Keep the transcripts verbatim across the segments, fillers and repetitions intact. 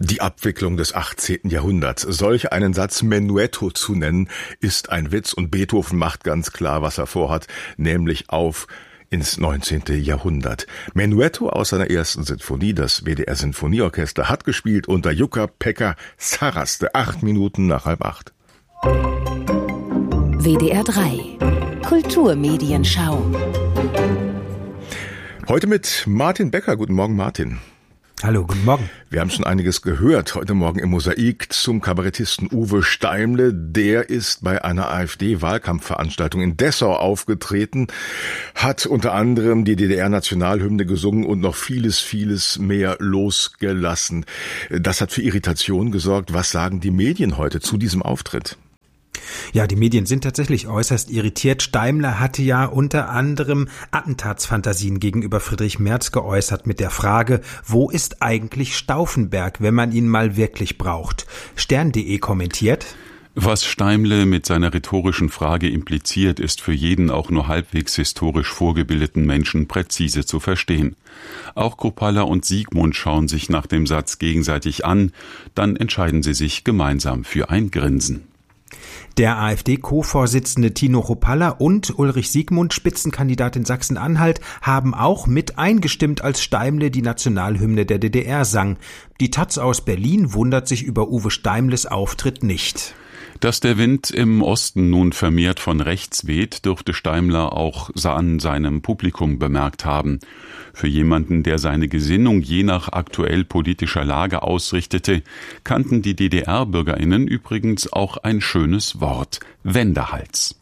Die Abwicklung des achtzehnten Jahrhunderts. Solch einen Satz Menuetto zu nennen, ist ein Witz, und Beethoven macht ganz klar, was er vorhat, nämlich auf ins neunzehnte Jahrhundert. Menuetto aus seiner ersten Sinfonie, das W D R Sinfonieorchester, hat gespielt unter Jukka-Pekka Saraste, acht Minuten nach halb acht. W D R drei Kulturmedienschau. Heute mit Martin Becker. Guten Morgen, Martin. Hallo, guten Morgen. Wir haben schon einiges gehört heute Morgen im Mosaik zum Kabarettisten Uwe Steimle. Der ist bei einer AfD-Wahlkampfveranstaltung in Dessau aufgetreten, hat unter anderem die D D R-Nationalhymne gesungen und noch vieles, vieles mehr losgelassen. Das hat für Irritation gesorgt. Was sagen die Medien heute zu diesem Auftritt? Ja, die Medien sind tatsächlich äußerst irritiert. Steimle hatte ja unter anderem Attentatsfantasien gegenüber Friedrich Merz geäußert mit der Frage, wo ist eigentlich Stauffenberg, wenn man ihn mal wirklich braucht? Stern punkt de kommentiert: Was Steimle mit seiner rhetorischen Frage impliziert, ist für jeden auch nur halbwegs historisch vorgebildeten Menschen präzise zu verstehen. Auch Kruppalla und Siegmund schauen sich nach dem Satz gegenseitig an, dann entscheiden sie sich gemeinsam für ein Grinsen. Der AfD-Co-Vorsitzende Tino Kruppalla und Ulrich Siegmund, Spitzenkandidat in Sachsen-Anhalt, haben auch mit eingestimmt, als Steimle die Nationalhymne der D D R sang. Die Taz aus Berlin wundert sich über Uwe Steimles Auftritt nicht. Dass der Wind im Osten nun vermehrt von rechts weht, dürfte Steimle auch an seinem Publikum bemerkt haben. Für jemanden, der seine Gesinnung je nach aktuell politischer Lage ausrichtete, kannten die D D R-BürgerInnen übrigens auch ein schönes Wort: Wendehals.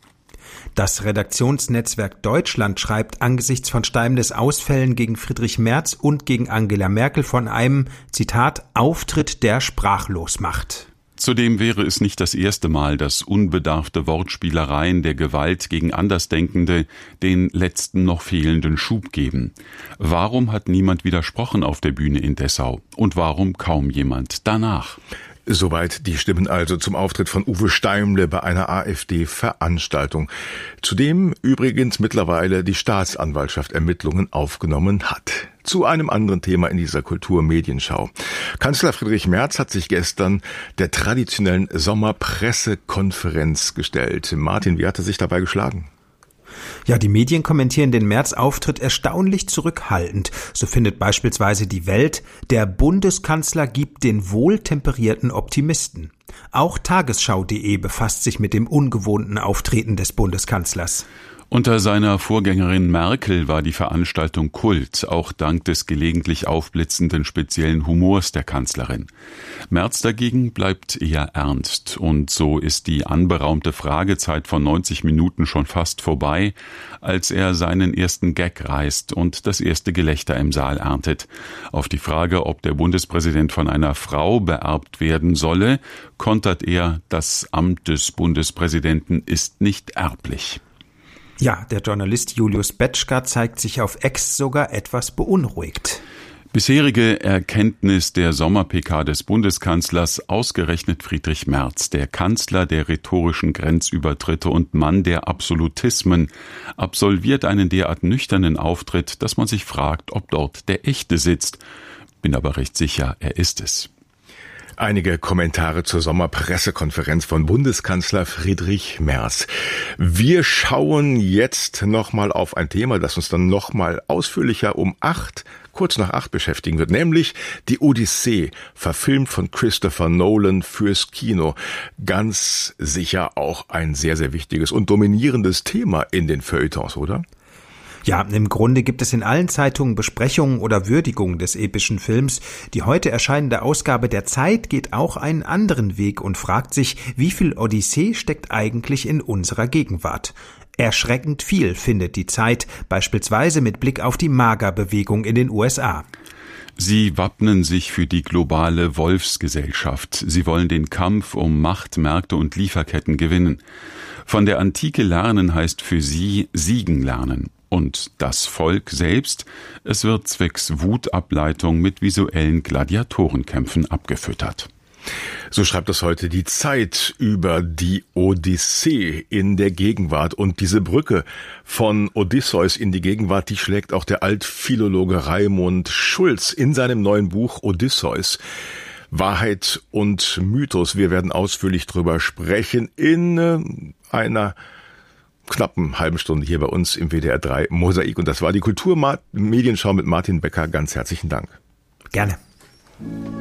Das Redaktionsnetzwerk Deutschland schreibt angesichts von Steimles Ausfällen gegen Friedrich Merz und gegen Angela Merkel von einem, Zitat, Auftritt, der sprachlos macht. Zudem wäre es nicht das erste Mal, dass unbedarfte Wortspielereien der Gewalt gegen Andersdenkende den letzten noch fehlenden Schub geben. Warum hat niemand widersprochen auf der Bühne in Dessau? Und warum kaum jemand danach? Soweit die Stimmen also zum Auftritt von Uwe Steimle bei einer AfD-Veranstaltung, zu dem übrigens mittlerweile die Staatsanwaltschaft Ermittlungen aufgenommen hat. Zu einem anderen Thema in dieser Kulturmedienschau. Kanzler Friedrich Merz hat sich gestern der traditionellen Sommerpressekonferenz gestellt. Martin, wie hat er sich dabei geschlagen? Ja, die Medien kommentieren den Merz-Auftritt erstaunlich zurückhaltend. So findet beispielsweise die Welt, der Bundeskanzler gibt den wohltemperierten Optimisten. Auch Tagesschau punkt de befasst sich mit dem ungewohnten Auftreten des Bundeskanzlers. Unter seiner Vorgängerin Merkel war die Veranstaltung Kult, auch dank des gelegentlich aufblitzenden speziellen Humors der Kanzlerin. Merz dagegen bleibt eher ernst, und so ist die anberaumte Fragezeit von neunzig Minuten schon fast vorbei, als er seinen ersten Gag reißt und das erste Gelächter im Saal erntet. Auf die Frage, ob der Bundespräsident von einer Frau beerbt werden solle, kontert er: Das Amt des Bundespräsidenten ist nicht erblich. Ja, der Journalist Julius Betschka zeigt sich auf X sogar etwas beunruhigt. Bisherige Erkenntnis der Sommer-P K des Bundeskanzlers: Ausgerechnet Friedrich Merz, der Kanzler der rhetorischen Grenzübertritte und Mann der Absolutismen, absolviert einen derart nüchternen Auftritt, dass man sich fragt, ob dort der Echte sitzt. Bin aber recht sicher, er ist es. Einige Kommentare zur Sommerpressekonferenz von Bundeskanzler Friedrich Merz. Wir schauen jetzt nochmal auf ein Thema, das uns dann nochmal ausführlicher um acht, kurz nach acht beschäftigen wird, nämlich die Odyssee, verfilmt von Christopher Nolan fürs Kino. Ganz sicher auch ein sehr, sehr wichtiges und dominierendes Thema in den Feuilletons, oder? Ja, im Grunde gibt es in allen Zeitungen Besprechungen oder Würdigungen des epischen Films. Die heute erscheinende Ausgabe der Zeit geht auch einen anderen Weg und fragt sich, wie viel Odyssee steckt eigentlich in unserer Gegenwart? Erschreckend viel, findet die Zeit, beispielsweise mit Blick auf die MAGA-Bewegung in den U S A. Sie wappnen sich für die globale Wolfsgesellschaft. Sie wollen den Kampf um Macht, Märkte und Lieferketten gewinnen. Von der Antike lernen heißt für sie siegen lernen. Und das Volk selbst, es wird zwecks Wutableitung mit visuellen Gladiatorenkämpfen abgefüttert. So schreibt es heute die Zeit über die Odyssee in der Gegenwart. Und diese Brücke von Odysseus in die Gegenwart, die schlägt auch der Altphilologe Raimund Schulz in seinem neuen Buch Odysseus. Wahrheit und Mythos. Wir werden ausführlich drüber sprechen in äh, einer knappen halben Stunde hier bei uns im W D R drei Mosaik. Und das war die Kulturmedienschau mit Martin Becker. Ganz herzlichen Dank. Gerne.